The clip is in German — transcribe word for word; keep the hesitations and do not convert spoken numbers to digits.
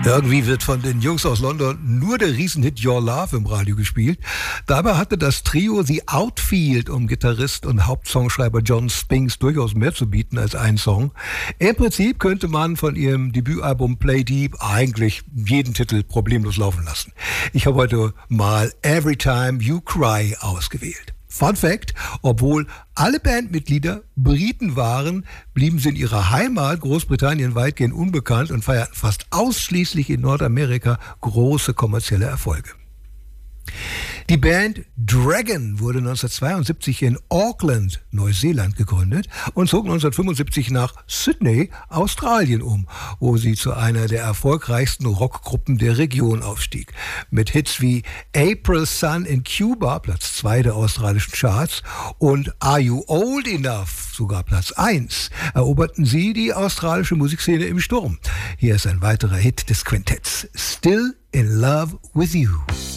Irgendwie wird von den Jungs aus London nur der Riesenhit Your Love im Radio gespielt. Dabei hatte das Trio The Outfield um Gitarrist und Hauptsongschreiber John Spinks durchaus mehr zu bieten als ein Song. Im Prinzip könnte man von ihrem Debütalbum Play Deep eigentlich jeden Titel problemlos laufen lassen. Ich habe heute mal Every Time You Cry ausgewählt. Fun Fact: Obwohl alle Bandmitglieder Briten waren, blieben sie in ihrer Heimat Großbritannien weitgehend unbekannt und feierten fast ausschließlich in Nordamerika große kommerzielle Erfolge. Die Band Dragon wurde neunzehnhundertzweiundsiebzig in Auckland, Neuseeland gegründet und zog neunzehnhundertfünfundsiebzig nach Sydney, Australien um, wo sie zu einer der erfolgreichsten Rockgruppen der Region aufstieg. Mit Hits wie April Sun in Cuba, Platz zwei der australischen Charts, und Are You Old Enough, sogar Platz eins, eroberten sie die australische Musikszene im Sturm. Hier ist ein weiterer Hit des Quintetts, Still in Love with You.